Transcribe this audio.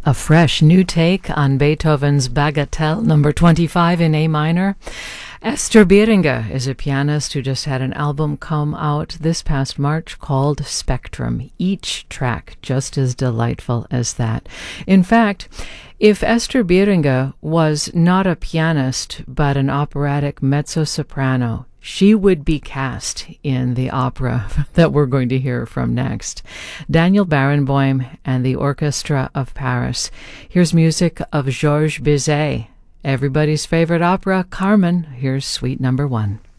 A fresh new take on Beethoven's Bagatelle number 25 in A minor. Esther Bieringa is a pianist who just had an album come out this past March called Spectrum. Each track just as delightful as that. In fact, if Esther Bieringa was not a pianist but an operatic mezzo-soprano, she would be cast in the opera that we're going to hear from next. Daniel Barenboim and the Orchestra of Paris. Here's music of Georges Bizet. Everybody's favorite opera, Carmen. Here's suite number 1.